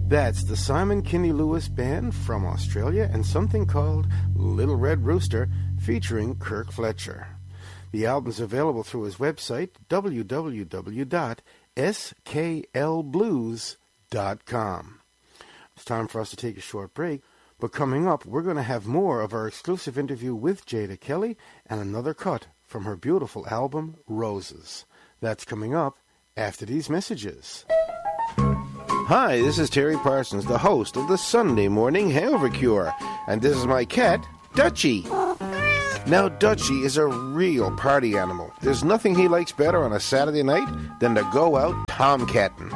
That's the Simon Kinney Lewis Band from Australia and something called Little Red Rooster featuring Kirk Fletcher. The album's available through his website, www.sklblues.com. It's time for us to take a short break, but coming up, we're going to have more of our exclusive interview with Jada Kelly and another cut from her beautiful album, Roses. That's coming up after these messages. Hi, this is Terry Parsons, the host of the Sunday Morning Hangover Cure, and this is my cat, Dutchie. Now, Dutchie is a real party animal. There's nothing he likes better on a Saturday night than to go out tomcatting.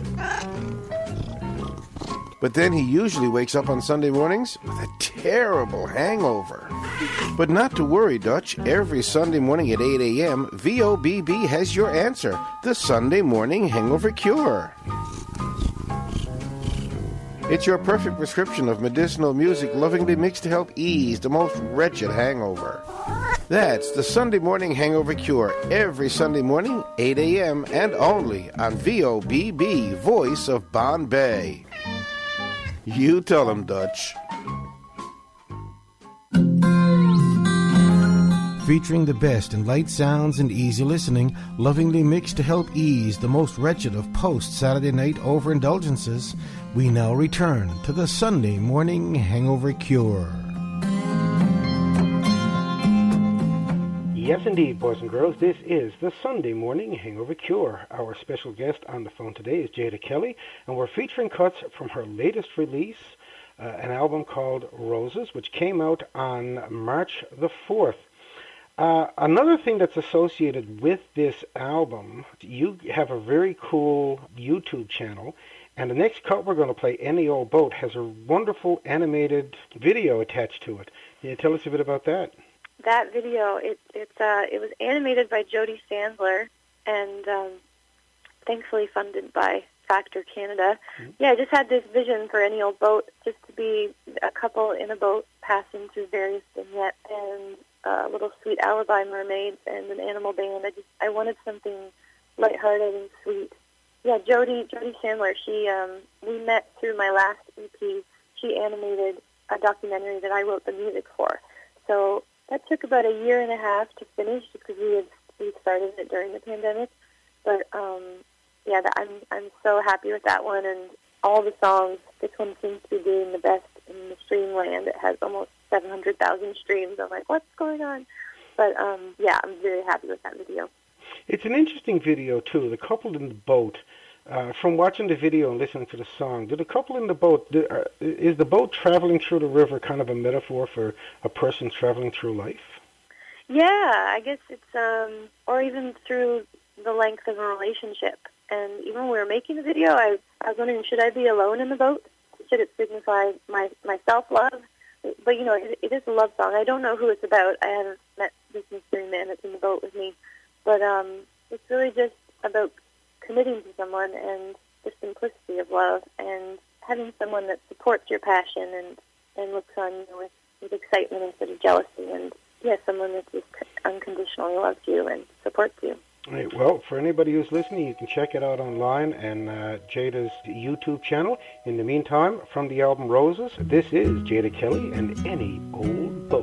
But then he usually wakes up on Sunday mornings with a terrible hangover. But not to worry, Dutch. Every Sunday morning at 8 a.m., VOBB has your answer, the Sunday Morning Hangover Cure. It's your perfect prescription of medicinal music lovingly mixed to help ease the most wretched hangover. That's the Sunday Morning Hangover Cure, every Sunday morning, 8 a.m., and only on VOBB, Voice of Bombay. You tell him, Dutch. Featuring the best in light sounds and easy listening, lovingly mixed to help ease the most wretched of post-Saturday night overindulgences, we now return to the Sunday Morning Hangover Cure. Yes, indeed, boys and girls, this is the Sunday Morning Hangover Cure. Our special guest on the phone today is Jada Kelly, and we're featuring cuts from her latest release, an album called Roses, which came out on March the 4th. Another thing that's associated with this album, you have a very cool YouTube channel, and the next cut we're going to play, Any Old Boat, has a wonderful animated video attached to it. Can you tell us a bit about that? That video, it was animated by Jody Sandler and thankfully funded by Factor Canada. Mm-hmm. Yeah, I just had this vision for Any Old Boat, just to be a couple in a boat passing through various vignettes and a little sweet alibi mermaid and an animal band. I wanted something lighthearted and sweet. Yeah, Jody Sandler, we met through my last EP. She animated a documentary that I wrote the music for. So that took about a year and a half to finish because we started it during the pandemic. But I'm so happy with that one and all the songs. This one seems to be doing the best in the streamland. It has almost 700,000 streams. I'm like, what's going on? But I'm very happy with that video. It's an interesting video too. The couple in the boat. From watching the video and listening to the song, did the couple in the boat, is the boat traveling through the river kind of a metaphor for a person traveling through life? Yeah, I guess it's, or even through the length of a relationship. And even when we were making the video, I was wondering, should I be alone in the boat? Should it signify my self-love? But, it is a love song. I don't know who it's about. I haven't met this mystery man that's in the boat with me. But it's really just about committing to someone and the simplicity of love and having someone that supports your passion and looks on you with excitement instead of jealousy, and someone that just unconditionally loves you and supports you. Right. Well, for anybody who's listening, you can check it out online and Jada's YouTube channel. In the meantime, from the album Roses, this is Jada Kelly and Any Old Boat.